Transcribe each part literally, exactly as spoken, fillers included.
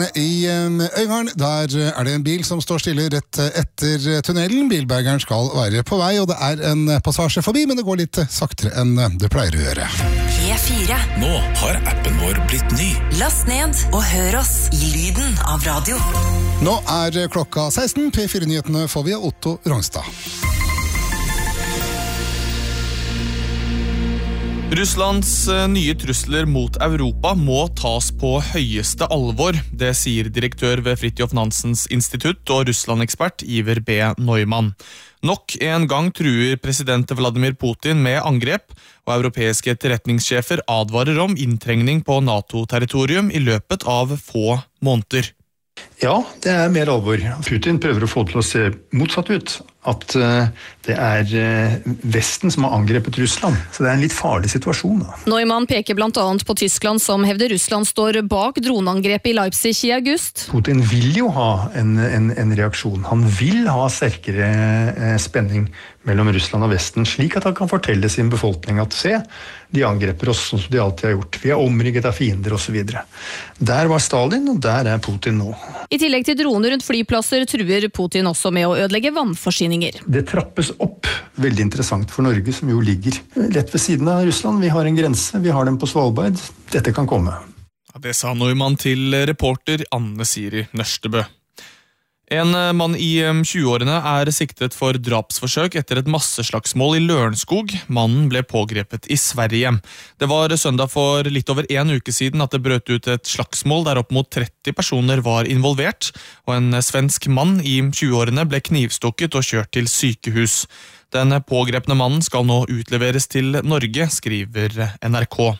I Øygarden, der er det en bil som står stille rett etter tunnelen. Bilbergeren skal være på vei, og det er en passasje forbi, men det går litt saktere enn det pleier å gjøre. P fire. Nå har appen vår blitt ny. Last ned og hør oss i lyden av radio. Nå er klokka seksten. P fire-nyhetene får vi av Otto Rangstad. Russlands nye trusler mot Europa må tas på høyeste alvor. Det sier direktør ved Fridtjof Nansens institutt og Russland-ekspert Iver B. Neumann. Nok en gang truer president Vladimir Putin med angrep, og europeiske etterretningssjefer advarer om inntrengning på NATO-territorium i løpet av få måneder. Ja, det er mer alvor. Putin prøver å få det til å se motsatt ut. At uh, det er uh, Vesten som har angrepet Russland. Så det er en litt farlig situasjon. Da. Neumann peker blant annet på Tyskland, som hevder Russland står bak droneangrepet i Leipzig i august. Putin vil jo ha en, en, en reaksjon. Han vil ha sterkere uh, spenning mellom Russland og Vesten, slik at han kan fortelle sin befolkning at se, de angreper oss som de alltid har gjort. Vi er omrigget av fiender og så videre. Der var Stalin, og der er Putin nå. I tillegg til droner rundt flyplasser truer Putin også med å ødelegge vannforsyninger. Det trappes opp. Veldig interessant for Norge, som jo ligger rett ved siden av Russland. Vi har en grense, vi har den på Svalbard. Dette kan komme. Ja, det sa Neumann til reporter Anne Siri Nørstebø. En mann i tjueårene er siktet for drapsforsøk etter et masseslagsmål i Lørenskog. Mannen ble pågrepet i Sverige. Det var søndag for litt over en uke siden at det brøt ut et slagsmål der opp mot tretti personer var involvert, og en svensk mann i tjueårene ble knivstukket og kjørt til sykehus. Den pågrepne mannen skal nå utleveres til Norge, skriver N R K.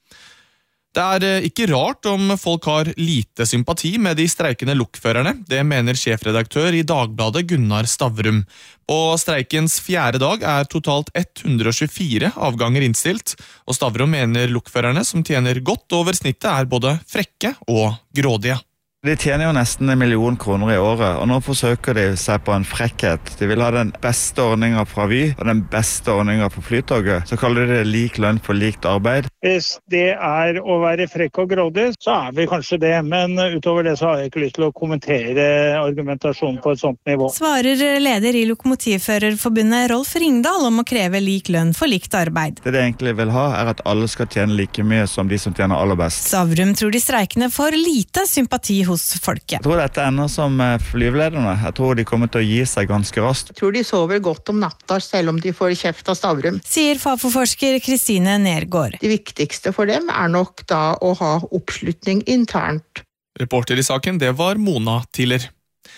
Det er ikke rart om folk har lite sympati med de streikende lokførerne. Det mener sjefredaktør i Dagbladet Gunnar Stavrum. På streikens fjerde dag er totalt ett hundre og tjuefire avganger innstilt, og Stavrum mener lokførerne som tjener godt over snittet er både frekke og grådige. De tjener jo nesten en million kroner i året, og nå forsøker de seg på en frekkhet. De vil ha den beste ordningen fra Vy og den beste ordningen på Flytoget. Så kaller de det lik lønn for likt arbeid. Hvis det er å være frekk og grådig, så er vi kanskje det. Men utover det så har jeg ikke lyst til å kommentere argumentasjonen på et sånt nivå. Svarer leder i Lokomotivførerforbundet Rolf Ringdal om å kreve lik lønn for likt arbeid. Det de egentlig vil ha er at alle skal tjene like mye som de som tjener aller best. Stavrum tror de streikende får lite sympati hos folket. Jeg tror dette ender som flyvelederne. Jeg tror de kommer til å gi seg ganske raskt. Jeg tror de sover godt om natta selv om de får kjeft av Stavrum. Sier Fafo-forsker Kristine Nergård. Det viktigste for dem er nok da å ha oppslutning internt. Reporter i saken, det var Mona Tiller.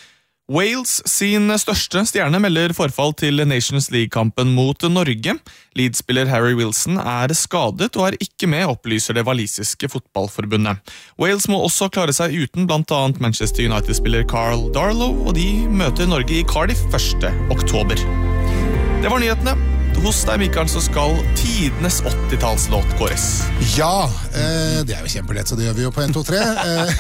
Wales sin største stjerne melder forfall til Nations League-kampen mot Norge. Leeds-spiller Harry Wilson er skadet og er ikke med, opplyser det walisiske fotballforbundet. Wales må også klare seg uten blant annet Manchester United-spiller Carl Darlow, og de møter Norge i Cardiff første oktober. Det var nyhetene. Hos deg, Mikael, så skal tidenes åttitallslåt kåres. Ja, eh, det er jo kjempelett, så det gjør vi jo på en, to, tre.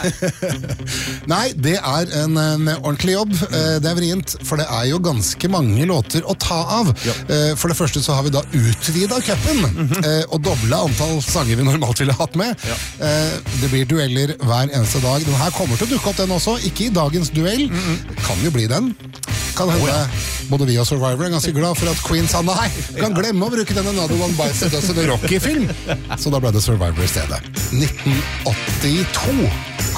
Nei, det er en, en ordentlig jobb. Eh, det er vrient, for det er jo ganske mange låter å ta av. Ja. Eh, for det første så har vi da utvidet cupen, mm-hmm. eh, og doblet antall sanger vi normalt ville hatt med. Ja. Eh, det blir dueller hver eneste dag. Den her kommer til å dukke opp den også, ikke i dagens duell. Mm-hmm. Kan jo bli den. Kan hende oh, ja. Både vi og Survivor er ganske glad for at Queen sa nei. Du kan glemme å bruke denne Another One Bites the Dust, en Rocky-film. Så da ble det Survivor i stedet. nitten åttito